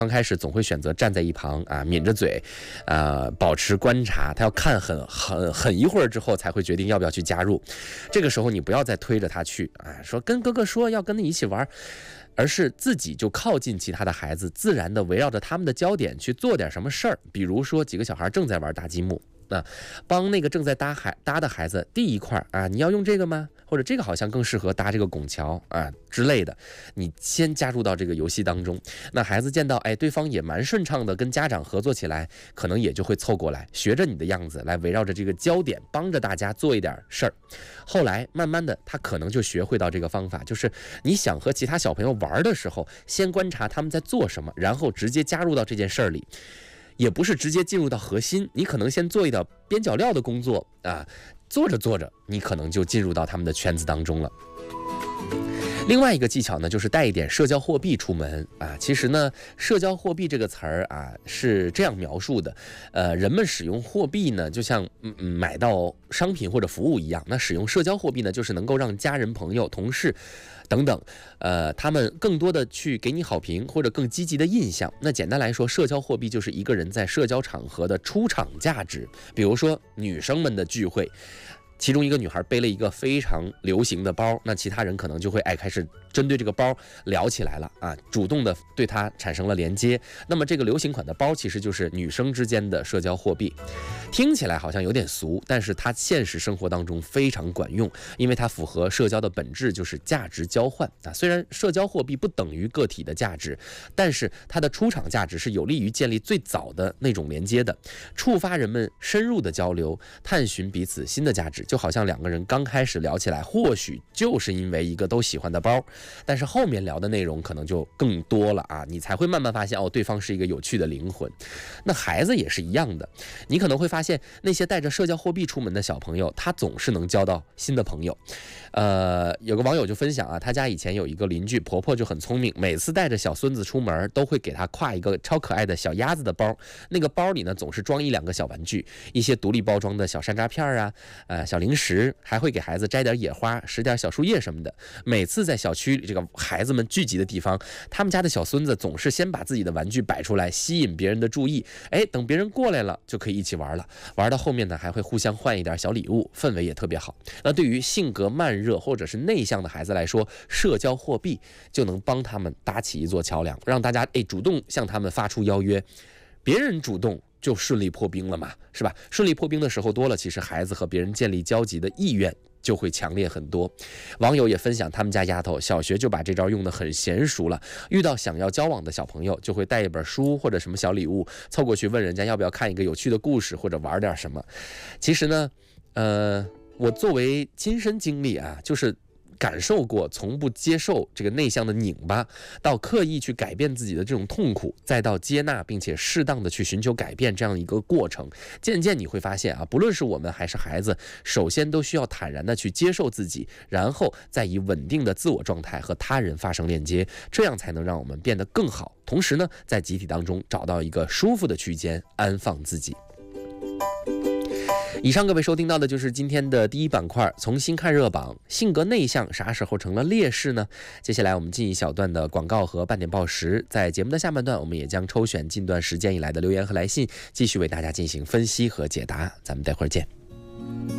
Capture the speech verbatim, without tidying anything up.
刚开始总会选择站在一旁啊，抿着嘴，呃，保持观察。他要看很很很一会儿之后，才会决定要不要去加入。这个时候你不要再推着他去啊，说跟哥哥说要跟你一起玩，而是自己就靠近其他的孩子，自然的围绕着他们的焦点去做点什么事儿。比如说几个小孩正在玩搭积木。那帮那个正在搭孩搭的孩子递一块啊，你要用这个吗？或者这个好像更适合搭这个拱桥啊之类的，你先加入到这个游戏当中。那孩子见到哎对方也蛮顺畅的，跟家长合作起来，可能也就会凑过来，学着你的样子来围绕着这个焦点，帮着大家做一点事儿。后来慢慢的，他可能就学会到这个方法，就是你想和其他小朋友玩的时候，先观察他们在做什么，然后直接加入到这件事儿里。也不是直接进入到核心，你可能先做一点边角料的工作啊，做着做着，你可能就进入到他们的圈子当中了。另外一个技巧呢，就是带一点社交货币出门啊。其实呢，社交货币这个词儿啊是这样描述的，呃，人们使用货币呢，就像嗯嗯买到商品或者服务一样。那使用社交货币呢，就是能够让家人、朋友、同事等等，呃，他们更多的去给你好评或者更积极的印象。那简单来说，社交货币就是一个人在社交场合的出场价值。比如说女生们的聚会。其中一个女孩背了一个非常流行的包，那其他人可能就会哎开始针对这个包聊起来了啊，主动的对它产生了连接。那么这个流行款的包其实就是女生之间的社交货币，听起来好像有点俗，但是它现实生活当中非常管用，因为它符合社交的本质，就是价值交换啊。虽然社交货币不等于个体的价值，但是它的出场价值是有利于建立最早的那种连接的，触发人们深入的交流，探寻彼此新的价值。就好像两个人刚开始聊起来，或许就是因为一个都喜欢的包，但是后面聊的内容可能就更多了啊，你才会慢慢发现哦，对方是一个有趣的灵魂。那孩子也是一样的，你可能会发现那些带着社交货币出门的小朋友，他总是能交到新的朋友。呃，有个网友就分享啊，他家以前有一个邻居婆婆就很聪明，每次带着小孙子出门都会给他挎一个超可爱的小鸭子的包，那个包里呢总是装一两个小玩具，一些独立包装的小山楂片啊，呃小零食，还会给孩子摘点野花，拾点小树叶什么的。每次在小区里这个孩子们聚集的地方，他们家的小孙子总是先把自己的玩具摆出来，吸引别人的注意，哎，等别人过来了就可以一起玩了。玩到后面呢，还会互相换一点小礼物，氛围也特别好。那对于性格慢热或者是内向的孩子来说，社交货币就能帮他们搭起一座桥梁，让大家哎主动向他们发出邀约，别人主动就顺利破冰了嘛，是吧？顺利破冰的时候多了，其实孩子和别人建立交集的意愿就会强烈很多。网友也分享，他们家丫头小学就把这招用得很娴熟了，遇到想要交往的小朋友，就会带一本书或者什么小礼物凑过去问人家要不要看一个有趣的故事或者玩点什么。其实呢，呃，我作为亲身经历啊，就是感受过从不接受这个内向的拧巴，到刻意去改变自己的这种痛苦，再到接纳并且适当的去寻求改变这样一个过程。渐渐你会发现啊，不论是我们还是孩子，首先都需要坦然的去接受自己，然后再以稳定的自我状态和他人发生链接，这样才能让我们变得更好。同时呢，在集体当中找到一个舒服的区间，安放自己。以上各位收听到的就是今天的第一板块，重新看热榜，性格内向啥时候成了劣势呢？接下来我们进一小段的广告和半点报时，在节目的下半段，我们也将抽选近段时间以来的留言和来信，继续为大家进行分析和解答。咱们待会儿见。